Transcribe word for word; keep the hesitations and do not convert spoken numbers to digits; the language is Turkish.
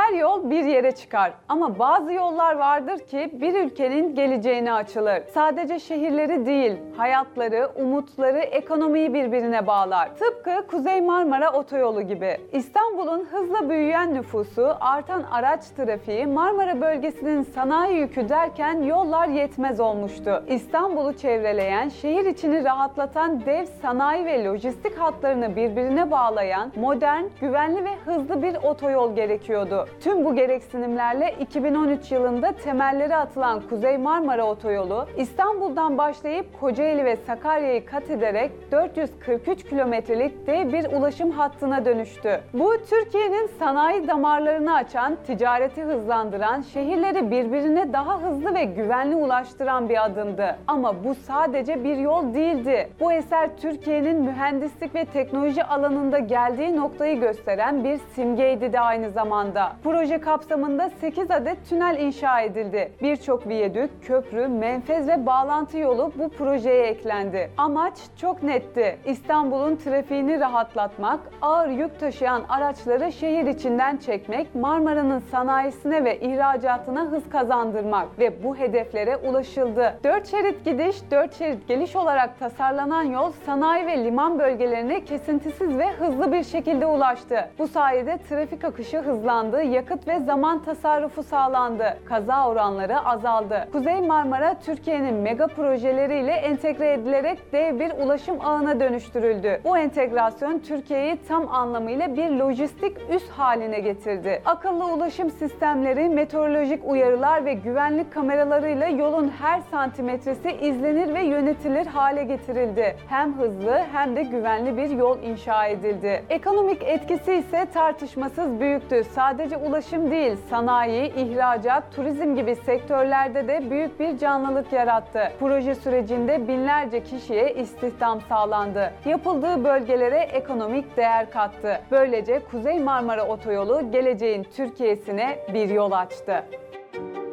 Her yol bir yere çıkar ama bazı yollar vardır ki bir ülkenin geleceğini açılır. Sadece şehirleri değil, hayatları, umutları, ekonomiyi birbirine bağlar. Tıpkı Kuzey Marmara Otoyolu gibi. İstanbul'un hızla büyüyen nüfusu, artan araç trafiği, Marmara bölgesinin sanayi yükü derken yollar yetmez olmuştu. İstanbul'u çevreleyen, şehir içini rahatlatan dev sanayi ve lojistik hatlarını birbirine bağlayan modern, güvenli ve hızlı bir otoyol gerekiyordu. Tüm bu gereksinimlerle iki bin on üç yılında temelleri atılan Kuzey Marmara Otoyolu, İstanbul'dan başlayıp Kocaeli ve Sakarya'yı kat ederek dört yüz kırk üç kilometrelik dev bir ulaşım hattına dönüştü. Bu, Türkiye'nin sanayi damarlarını açan, ticareti hızlandıran, şehirleri birbirine daha hızlı ve güvenli ulaştıran bir adımdı. Ama bu sadece bir yol değildi. Bu eser Türkiye'nin mühendislik ve teknoloji alanında geldiği noktayı gösteren bir simgeydi de aynı zamanda. Proje kapsamında sekiz adet tünel inşa edildi. Birçok viyadük, köprü, menfez ve bağlantı yolu bu projeye eklendi. Amaç çok netti. İstanbul'un trafiğini rahatlatmak, ağır yük taşıyan araçları şehir içinden çekmek, Marmara'nın sanayisine ve ihracatına hız kazandırmak ve bu hedeflere ulaşıldı. Dört şerit gidiş, dört şerit geliş olarak tasarlanan yol sanayi ve liman bölgelerine kesintisiz ve hızlı bir şekilde ulaştı. Bu sayede trafik akışı hızlandı, yakıt ve zaman tasarrufu sağlandı. Kaza oranları azaldı. Kuzey Marmara, Türkiye'nin mega projeleriyle entegre edilerek dev bir ulaşım ağına dönüştürüldü. Bu entegrasyon Türkiye'yi tam anlamıyla bir lojistik üs haline getirdi. Akıllı ulaşım sistemleri, meteorolojik uyarılar ve güvenlik kameralarıyla yolun her santimetresi izlenir ve yönetilir hale getirildi. Hem hızlı hem de güvenli bir yol inşa edildi. Ekonomik etkisi ise tartışmasız büyüktü. Sadece ulaşım değil, sanayi, ihracat, turizm gibi sektörlerde de büyük bir canlılık yarattı. Proje sürecinde binlerce kişiye istihdam sağlandı. Yapıldığı bölgelere ekonomik değer kattı. Böylece Kuzey Marmara Otoyolu geleceğin Türkiye'sine bir yol açtı.